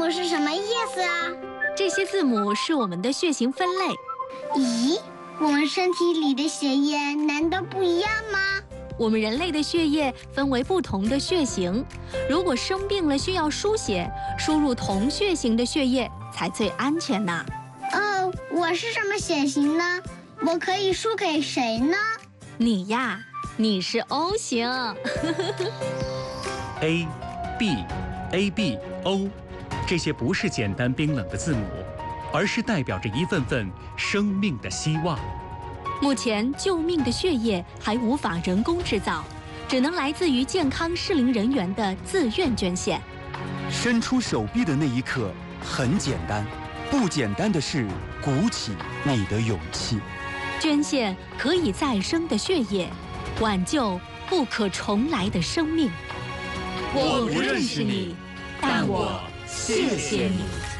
母是什么意思啊？ 这些字母是我们的血型分类。 咦，我们身体里的血液难道不一样吗？ 我们人类的血液分为不同的血型，如果生病了需要输血，输入同血型的血液才最安全呢。 我是什么血型呢？我可以输给谁呢？ 你呀，你是 O 型。 A、B、AB、O， 这些不是简单冰冷的字母，而是代表着一份份生命的希望。 目前救命的血液还无法人工制造，只能来自于健康适龄人员的自愿捐献。 伸出手臂的那一刻很简单，不简单的是鼓起你的勇气。 捐献可以再生的血液，挽救不可重来的生命。 我不认识你，但我谢谢你。